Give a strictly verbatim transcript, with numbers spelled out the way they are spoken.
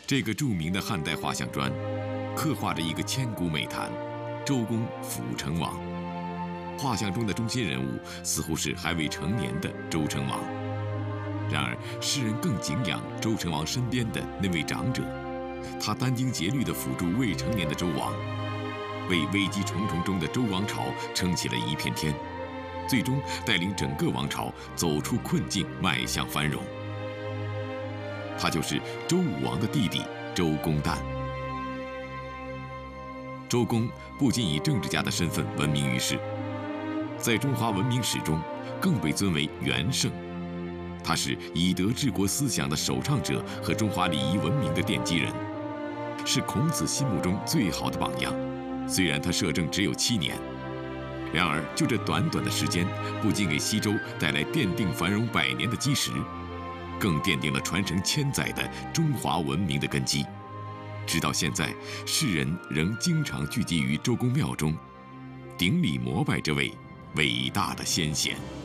这个著名的汉代画像砖，刻画着一个千古美谈——周公辅成王。画像中的中心人物似乎是还未成年的周成王。然而，世人更敬仰周成王身边的那位长者，他殚精竭虑地辅助未成年的周王，为危机重重中的周王朝撑起了一片天，最终带领整个王朝走出困境，迈向繁荣。他就是周武王的弟弟周公旦。周公不仅以政治家的身份闻名于世，在中华文明史中更被尊为元圣。他是以德治国思想的首倡者和中华礼仪文明的奠基人，是孔子心目中最好的榜样。虽然他摄政只有七年，然而就这短短的时间，不仅给西周带来奠定繁荣百年的基石，更奠定了传承千载的中华文明的根基。直到现在，世人仍经常聚集于周公庙中，顶礼膜拜这位伟大的先贤。